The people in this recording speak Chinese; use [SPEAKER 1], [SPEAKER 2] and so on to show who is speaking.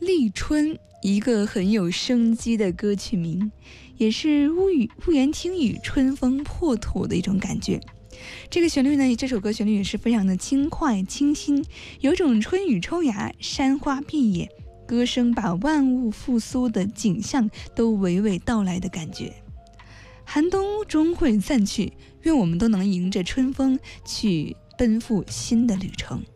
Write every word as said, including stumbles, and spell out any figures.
[SPEAKER 1] 立春，一个很有生机的歌曲名，也是屋宇屋檐听雨，春风破土的一种感觉。这个旋律呢，这首歌旋律也是非常的轻快清新，有种春雨抽芽，山花碧野，歌声把万物复苏的景象都娓娓道来的感觉。寒冬终会散去，愿我们都能迎着春风去奔赴新的旅程。